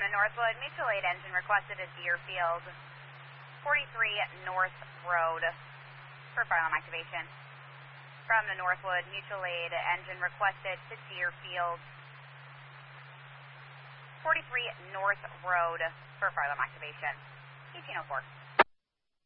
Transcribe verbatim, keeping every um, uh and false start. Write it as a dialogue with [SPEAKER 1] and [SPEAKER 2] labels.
[SPEAKER 1] the Northwood, mutual aid engine requested at Deerfield, forty-three North Road for fire alarm activation. From the Northwood, mutual aid engine requested to Deerfield, forty-three North Road for fire alarm activation. eighteen oh four.